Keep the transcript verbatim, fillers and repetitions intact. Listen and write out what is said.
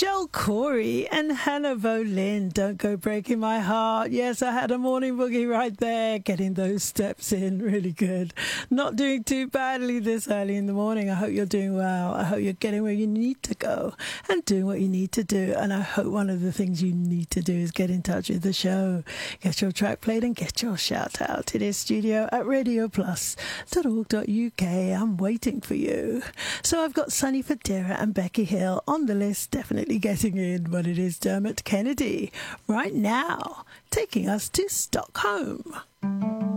Joel Corey and Hannah Boleyn, Don't Go Breaking My Heart. Yes, I had a morning boogie right there, getting those steps in, really good. Not doing too badly this early in the morning. I hope you're doing well. I hope you're getting where you need to go and doing what you need to do. And I hope one of the things you need to do is get in touch with the show. Get your track played and get your shout out. It is studio at radio plus dot org dot U K. I'm waiting for you. So I've got Sonny Fodera and Becky Hill on the list, definitely getting in, but it is Dermot Kennedy right now, taking us to Stockholm.